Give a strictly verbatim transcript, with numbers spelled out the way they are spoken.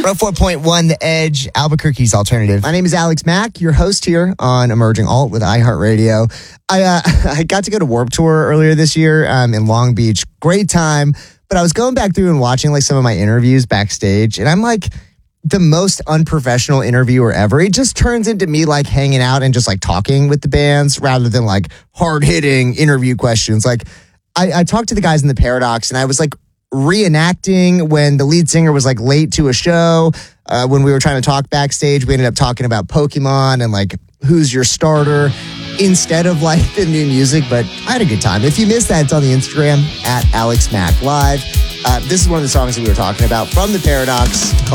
oh four point one The Edge, Albuquerque's alternative. My name is Alex Mack, your host here on Emerging Alt with iHeartRadio. I uh, I got to go to Warped Tour earlier this year um, in Long Beach. Great time. But I was going back through and watching like some of my interviews backstage, and I'm like the most unprofessional interviewer ever. It just turns into me like hanging out and just like talking with the bands rather than like hard-hitting interview questions. Like I, I talked to the guys in the Paradox, and I was like reenacting when the lead singer was like late to a show. Uh, when we were trying to talk backstage, we ended up talking about Pokemon and like who's your starter instead of like the new music. But I had a good time. If you missed that, it's on the Instagram at Alex Mack Live. Uh, this is one of the songs that we were talking about from the Paradox.